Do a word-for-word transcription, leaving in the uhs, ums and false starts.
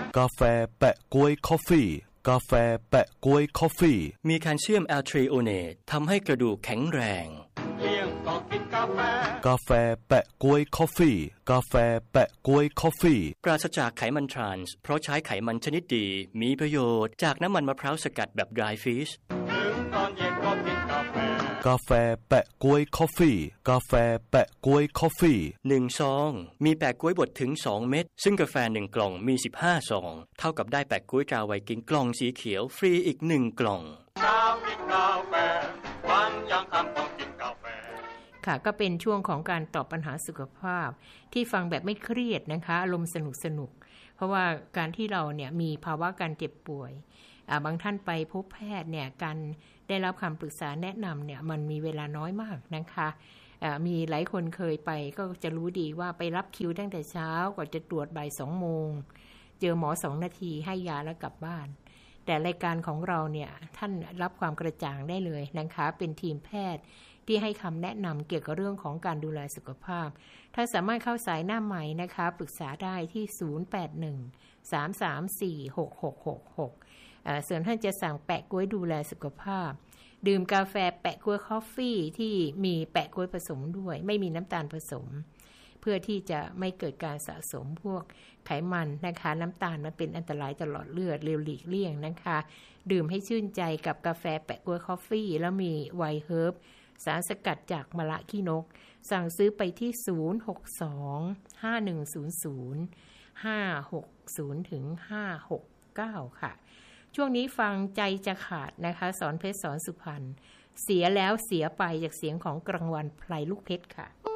กาแฟแปะก๊วยคอฟฟี่กาแฟแปะก๊วยคอฟฟี่มีแคลเซียมแอลทริโอเนตทำให้กระดูกแข็งแรงเลี้ยงก็กินกาแฟกาแฟแปะก๊วยคอฟฟี่กาแฟแปะก๊วยคอฟฟี่ปราศจากไขมันทรานส์เพราะใช้ไขมันชนิดดีมีประโยชน์จากน้ำมันมะพร้าวสกัดแบบ dry fish ถึงตอนเย็นก็กินกาแฟกาแฟแปะก๊วยคอฟฟี่กาแฟแปะก๊วยคอฟฟี่หนึ่งซองมีแปะก๊วยบดถึงสองเม็ดซึ่งกาแฟหนึ่งกล่องมีสิบห้าซองเท่ากับได้แปะก๊วยตราไวกิ้งกล่องสีเขียวฟรีอีกหนึ่งกล่องเช้ากินกาแฟวันยังค่ำต้องกินกาแฟค่ะก็เป็นช่วงของการตอบปัญหาสุขภาพที่ฟังแบบไม่เครียดนะคะอารมณ์สนุกสนุกเพราะว่าการที่เราเนี่ยมีภาวะการเจ็บป่วยบางท่านไปพบแพทย์เนี่ยการได้รับคำปรึกษาแนะนำเนี่ยมันมีเวลาน้อยมากนะคะมีหลายคนเคยไปก็จะรู้ดีว่าไปรับคิวตั้งแต่เช้ากว่าจะตรวจบ่ายสองโมงเจอหมอสองนาทีให้ยาแล้วกลับบ้านแต่รายการของเราเนี่ยท่านรับความกระจ่างได้เลยนะคะเป็นทีมแพทย์ที่ให้คำแนะนำเกี่ยวกับเรื่องของการดูแลสุขภาพถ้าสามารถเข้าสายหน้าใหม่นะคะปรึกษาได้ที่ศูนย์ แปด หนึ่ง สาม สาม สี่ หก หก หก หกส่วนท่านจะสั่งแปะก๊วยดูแลสุขภาพดื่มกาแฟแปะก๊วยคอฟฟี่ที่มีแปะก๊วยผสมด้วยไม่มีน้ำตาลผสมเพื่อที่จะไม่เกิดการสะสมพวกไขมันนะคะน้ำตาลมันเป็นอันตรายต่อหลอดเลือดเร็วหลีกเลี่ยงนะคะดื่มให้ชื่นใจกับกาแฟแปะก๊วยคอฟฟี่แล้วมีไวน์เฮิร์บสารสกัดจากมะละขี้นกสั่งซื้อไปที่ศูนย์ หก สอง ห้า หนึ่ง ศูนย์ ศูนย์ ห้า หก ศูนย์ ถึง ห้า หก เก้า ค่ะช่วงนี้ฟังใจจะขาดนะคะสอนเพชรสอนสุพรรณเสียแล้วเสียไปจากเสียงของกลางวันไพรลูกเพชรค่ะ